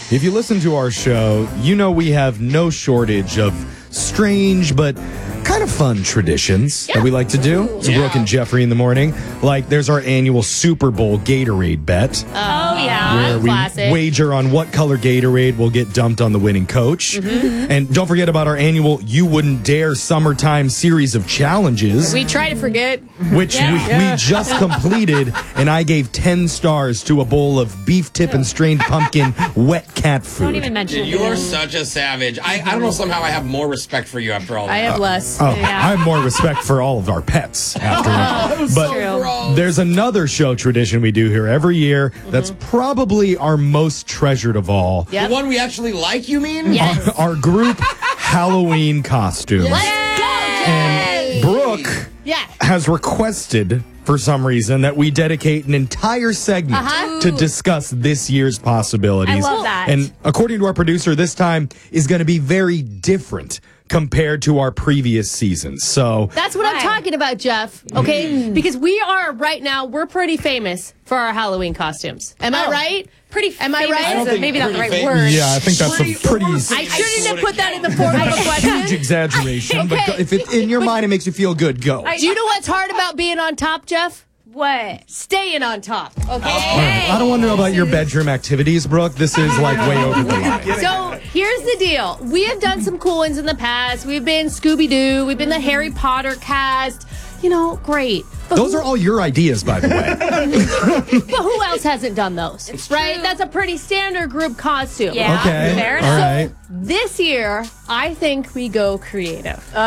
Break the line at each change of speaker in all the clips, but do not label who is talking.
If you listen to our show, you know we have no shortage of strange but kind of fun traditions that we like to do. So Brooke and Jeffrey in the morning. Like, there's our annual Super Bowl Gatorade bet. Where we
classic.
wager on what color Gatorade will get dumped on the winning coach. And don't forget about our annual You Wouldn't Dare Summertime series of challenges.
We try to forget.
Which we just completed, and I gave 10 stars to a bowl of beef tip and strained pumpkin wet cat food.
Don't even mention it.
You're such a savage. I don't know, somehow I have more respect for you after all that.
I have less.
I have more respect for all of our pets after that. But there's another show tradition we do here every year that's probably our most treasured of all.
The one we actually like, you mean?
Yes.
Our group Halloween costumes.
Let's go,
And Brooke has requested, for some reason, that we dedicate an entire segment to discuss this year's possibilities.
I love that.
And according to our producer, this time is going to be very different compared to our previous seasons. So
That's what I'm talking about, Jeff. Okay? Because we're pretty famous for our Halloween costumes. Am I right? Am I right?
I don't think
maybe not the right
pretty
word.
yeah, I think that's a pretty
I shouldn't have put that in the form of a question.
huge exaggeration.
Okay.
But if it, in your mind it makes you feel good, go.
Do you know what's hard about being on top, Jeff?
What?
Staying on top. Okay?
All right. I don't want to know about your bedroom activities, Brooke. This is like way over the line.
So here's the deal. We have done some cool ones in the past. We've been Scooby-Doo. We've been the Harry Potter cast. You know, great. But
Those are all your ideas, by the way.
But who else hasn't done those? Right?
true.
That's a pretty standard group costume.
Yeah.
Okay.
Fair
All
enough.
right.
This year, I think we go creative.
Oh,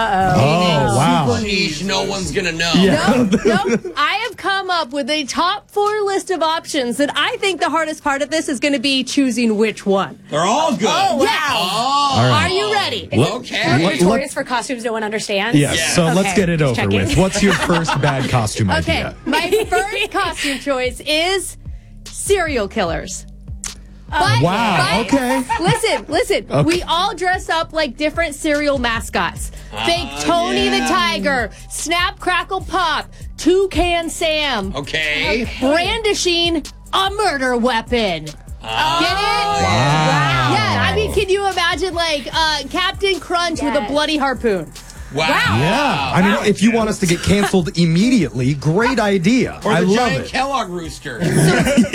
wow.
Niche, no one's gonna know.
No, I have come up with a top 4 list of options that I think the hardest part of this is going to be choosing which one.
They're all good.
Oh,
wow.
Oh.
All right.
Are you ready?
Okay.
Notorious for costumes no one understands.
Yes, so let's
Okay,
get it
just
over
checking.
with. What's your first bad costume
Okay,
idea?
my first costume choice is serial killers. But,
Wow, okay.
Listen.
Okay.
We all dress up like different cereal mascots. Fake Tony the Tiger, Snap, Crackle, Pop, Toucan Sam,
Okay.
brandishing a murder weapon. Get it?
Wow.
Yeah, I mean, can you imagine like Captain Crunch with a bloody harpoon?
Wow.
Yeah. I mean, if you want us to get canceled immediately, great idea.
Or
I
the
love
giant
it.
Kellogg rooster.